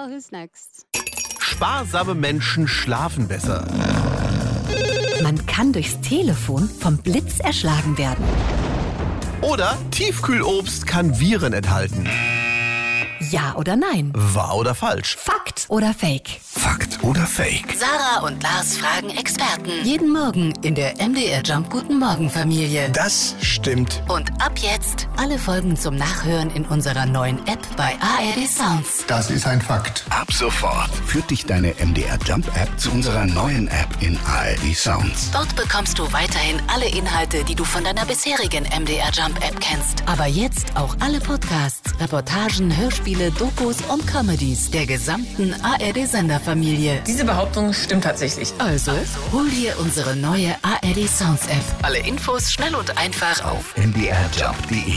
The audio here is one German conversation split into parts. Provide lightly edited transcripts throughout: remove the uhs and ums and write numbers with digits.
who's next? Sparsame Menschen schlafen besser. Man kann durchs Telefon vom Blitz erschlagen werden. Oder Tiefkühlobst kann Viren enthalten. Ja oder nein? Wahr oder falsch? Fakt oder Fake? Fakt oder Fake? Sarah und Lars fragen Experten. Jeden Morgen in der MDR Jump Guten Morgen Familie. Das stimmt. Und ab jetzt alle Folgen zum Nachhören in unserer neuen App bei ARD Sounds. Das ist ein Fakt. Ab sofort führt dich deine MDR Jump App zu unserer neuen App in ARD Sounds. Dort bekommst du weiterhin alle Inhalte, die du von deiner bisherigen MDR Jump App kennst. Aber jetzt auch alle Podcasts, Reportagen, Hörspiele, Dokus und Comedies der gesamten ARD-Senderfamilie. Diese Behauptung stimmt tatsächlich. Also, hol dir unsere neue ARD Sounds App. Alle Infos schnell und einfach auf mdrjump.de.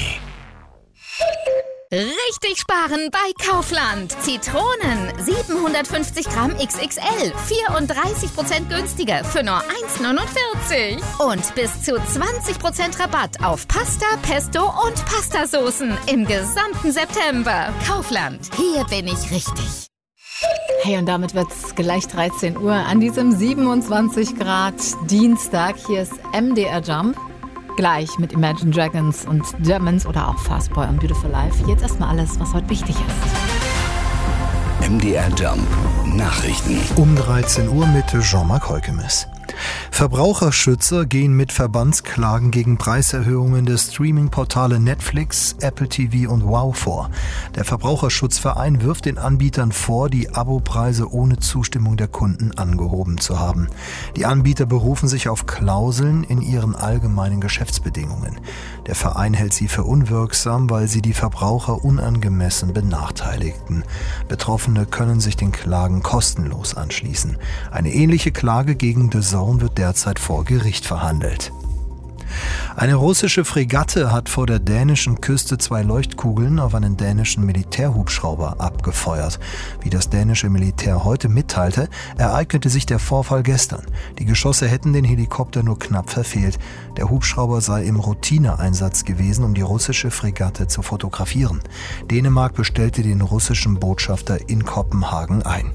Richtig sparen bei Kaufland. Zitronen 750 Gramm XXL, 34% günstiger für nur 1,49. Und bis zu 20% Rabatt auf Pasta, Pesto und Pastasoßen im gesamten September. Kaufland, hier bin ich richtig. Hey, und damit wird's gleich 13 Uhr an diesem 27 Grad Dienstag. Hier ist MDR Jump. Gleich mit Imagine Dragons und Germans oder auch Fastboy und Beautiful Life. Jetzt erstmal alles, was heute wichtig ist. MDR Jump Nachrichten. Um 13 Uhr mit Jean-Marc Heukemes. Verbraucherschützer gehen mit Verbandsklagen gegen Preiserhöhungen der Streaming-Portale Netflix, Apple TV und Wow vor. Der Verbraucherschutzverein wirft den Anbietern vor, die Abopreise ohne Zustimmung der Kunden angehoben zu haben. Die Anbieter berufen sich auf Klauseln in ihren allgemeinen Geschäftsbedingungen. Der Verein hält sie für unwirksam, weil sie die Verbraucher unangemessen benachteiligten. Betroffene können sich den Klagen kostenlos anschließen. Eine ähnliche Klage gegen DAZN wird derzeit vor Gericht verhandelt. Eine russische Fregatte hat vor der dänischen Küste 2 Leuchtkugeln auf einen dänischen Militärhubschrauber abgefeuert. Wie das dänische Militär heute mitteilte, ereignete sich der Vorfall gestern. Die Geschosse hätten den Helikopter nur knapp verfehlt. Der Hubschrauber sei im Routineeinsatz gewesen, um die russische Fregatte zu fotografieren. Dänemark bestellte den russischen Botschafter in Kopenhagen ein.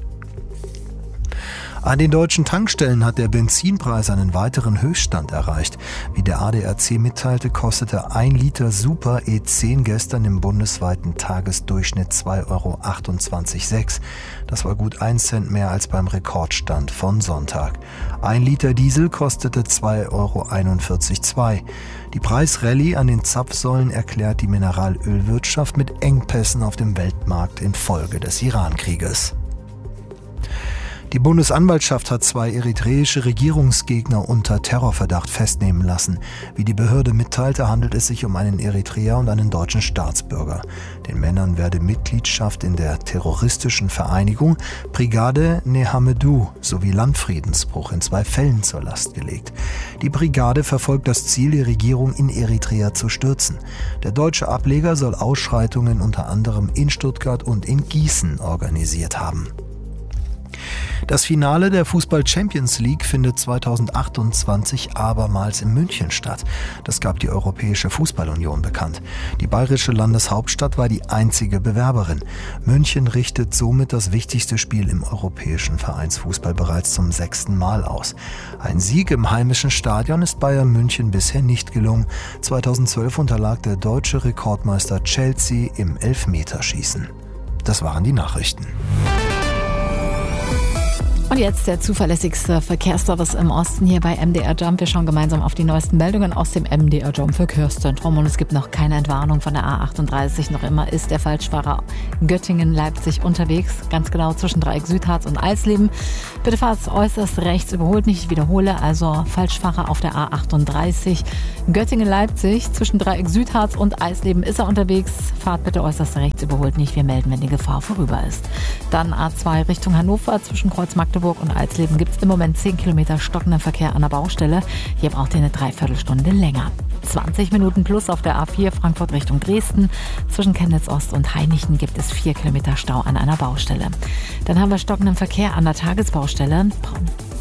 An den deutschen Tankstellen hat der Benzinpreis einen weiteren Höchststand erreicht. Wie der ADAC mitteilte, kostete 1 Liter Super E10 gestern im bundesweiten Tagesdurchschnitt 2,28 €. Das war gut 1 Cent mehr als beim Rekordstand von Sonntag. 1 Liter Diesel kostete 2,41 €. Die Preisrallye an den Zapfsäulen erklärt die Mineralölwirtschaft mit Engpässen auf dem Weltmarkt infolge des Iran-Krieges. Die Bundesanwaltschaft hat 2 eritreische Regierungsgegner unter Terrorverdacht festnehmen lassen. Wie die Behörde mitteilte, handelt es sich um einen Eritreer und einen deutschen Staatsbürger. Den Männern werde Mitgliedschaft in der terroristischen Vereinigung Brigade Nehamedu sowie Landfriedensbruch in 2 Fällen zur Last gelegt. Die Brigade verfolgt das Ziel, die Regierung in Eritrea zu stürzen. Der deutsche Ableger soll Ausschreitungen unter anderem in Stuttgart und in Gießen organisiert haben. Das Finale der Fußball-Champions League findet 2028 abermals in München statt. Das gab die Europäische Fußballunion bekannt. Die bayerische Landeshauptstadt war die einzige Bewerberin. München richtet somit das wichtigste Spiel im europäischen Vereinsfußball bereits zum 6. Mal aus. Ein Sieg im heimischen Stadion ist Bayern München bisher nicht gelungen. 2012 unterlag der deutsche Rekordmeister Chelsea im Elfmeterschießen. Das waren die Nachrichten. Und jetzt der zuverlässigste Verkehrsservice im Osten hier bei MDR Jump. Wir schauen gemeinsam auf die neuesten Meldungen aus dem MDR Jump Verkehrszentrum. Und es gibt noch keine Entwarnung von der A38. Noch immer ist der Falschfahrer Göttingen-Leipzig unterwegs. Ganz genau zwischen Dreieck Südharz und Eisleben. Bitte fahrt äußerst rechts, überholt nicht. Ich wiederhole, also Falschfahrer auf der A38. Göttingen-Leipzig zwischen Dreieck Südharz und Eisleben ist er unterwegs. Fahrt bitte äußerst rechts, überholt nicht. Wir melden, wenn die Gefahr vorüber ist. Dann A2 Richtung Hannover zwischen Kreuz Magdeburg und Eisleben gibt es im Moment 10 Kilometer stockenden Verkehr an der Baustelle. Hier braucht ihr eine Dreiviertelstunde länger. 20 Minuten plus auf der A4 Frankfurt Richtung Dresden. Zwischen Chemnitz Ost und Hainichen gibt es 4 Kilometer Stau an einer Baustelle. Dann haben wir stockenden Verkehr an der Tagesbaustelle.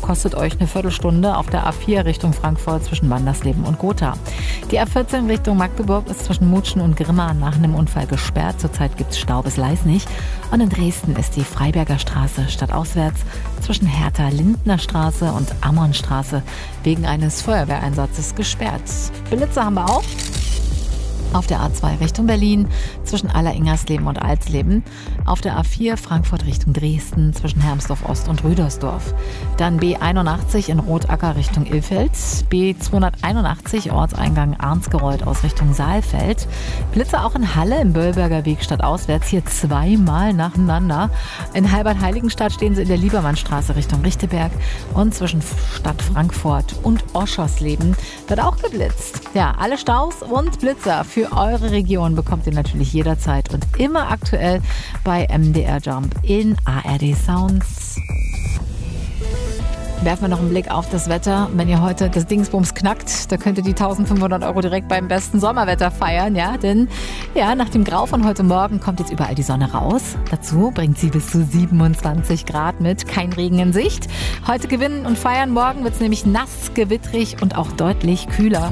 kostet euch eine Viertelstunde auf der A4 Richtung Frankfurt zwischen Wandersleben und Gotha. Die A14 Richtung Magdeburg ist zwischen Mutschen und Grimma nach einem Unfall gesperrt. Zurzeit gibt es Stau bis Leisnig. Und in Dresden ist die Freiberger Straße stadtauswärts zwischen Hertha-Lindner Straße und Ammonstraße wegen eines Feuerwehreinsatzes gesperrt. Blitze haben wir auch. Auf der A2 Richtung Berlin zwischen Aller-Ingersleben und Alsleben. Auf der A4 Frankfurt Richtung Dresden zwischen Hermsdorf Ost und Rüdersdorf. Dann B81 in Rotacker Richtung Ilfeld. B281 Ortseingang Arnsgereuth aus Richtung Saalfeld. Blitze auch in Halle im Böllberger Weg stadtauswärts, hier zweimal nacheinander. In Halbert-Heiligenstadt stehen sie in der Liebermannstraße Richtung Richteberg. Und zwischen Stadt Frankfurt und Oschersleben wird auch geblitzt. Ja, alle Staus und Blitzer für eure Region bekommt ihr natürlich jederzeit und immer aktuell bei MDR Jump in ARD Sounds. Werfen wir noch einen Blick auf das Wetter. Wenn ihr heute das Dingsbums knackt, da könnt ihr die 1.500 € direkt beim besten Sommerwetter feiern, ja? Denn ja, nach dem Grau von heute Morgen kommt jetzt überall die Sonne raus. Dazu bringt sie bis zu 27 Grad mit, kein Regen in Sicht. Heute gewinnen und feiern, morgen wird es nämlich nass, gewittrig und auch deutlich kühler.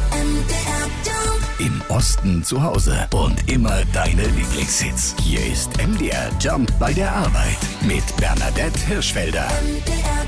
Im Osten zu Hause und immer deine Lieblingshits. Hier ist MDR Jump bei der Arbeit mit Bernadette Hirschfelder. MDR